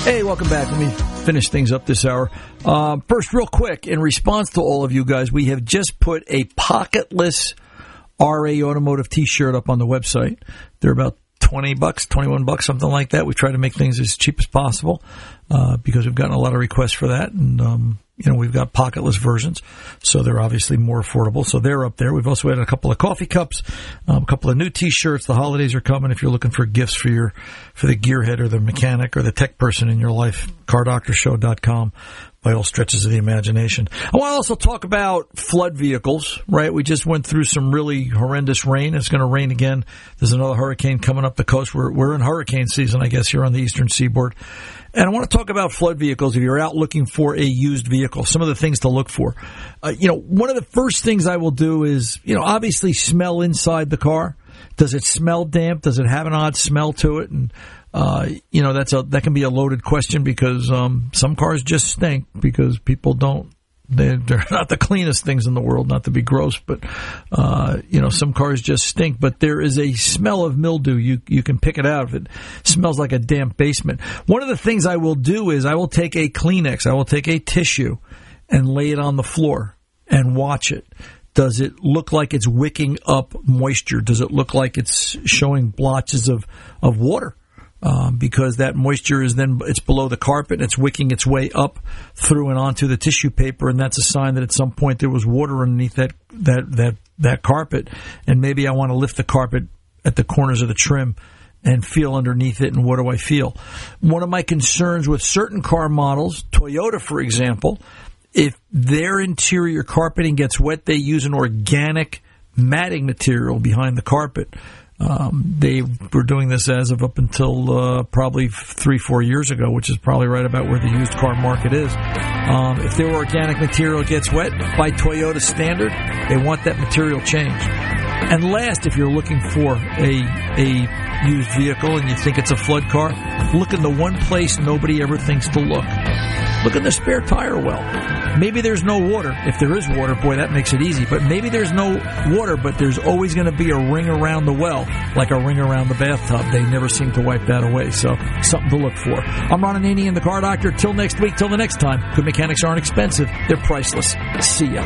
Hey, welcome back. Let me finish things up this hour. First, real quick, in response to all of you guys, we have just put a pocketless RA Automotive T-shirt up on the website. They're about $20, $21, something like that. We try to make things as cheap as possible because we've gotten a lot of requests for that, and we've got pocketless versions, so they're obviously more affordable. So they're up there. We've also added a couple of coffee cups, a couple of new T-shirts. The holidays are coming. If you're looking for gifts for the gearhead or the mechanic or the tech person in your life, CarDoctorShow.com. By all stretches of the imagination. I want to also talk about flood vehicles, right? We just went through some really horrendous rain. It's going to rain again. There's another hurricane coming up the coast. We're in hurricane season, I guess, here on the eastern seaboard. And I want to talk about flood vehicles if you're out looking for a used vehicle, some of the things to look for. One of the first things I will do is, obviously smell inside the car. Does it smell damp? Does it have an odd smell to it? And that can be a loaded question because some cars just stink because people they're not the cleanest things in the world, not to be gross, but some cars just stink. But there is a smell of mildew. You can pick it out if it smells like a damp basement. One of the things I will do is I will take a Kleenex, I will take a tissue and lay it on the floor and watch it. Does it look like it's wicking up moisture? Does it look like it's showing blotches of water? Because that moisture it's below the carpet and it's wicking its way up through and onto the tissue paper, and that's a sign that at some point there was water underneath that carpet, and maybe I want to lift the carpet at the corners of the trim and feel underneath it, and what do I feel? One of my concerns with certain car models, Toyota for example, if their interior carpeting gets wet, they use an organic matting material behind the carpet. They were doing this as of up until probably 3-4 years ago, which is probably right about where the used car market is. If their organic material gets wet, by Toyota standard, they want that material changed. And last, if you're looking for a used vehicle and you think it's a flood car, look in the one place nobody ever thinks to look. Look in the spare tire well. Maybe there's no water. If there is water, boy, that makes it easy. But maybe there's no water, but there's always going to be a ring around the well, like a ring around the bathtub. They never seem to wipe that away. So something to look for. I'm Ron Ananian, the Car Doctor. Till next week, till the next time. Good mechanics aren't expensive. They're priceless. See ya.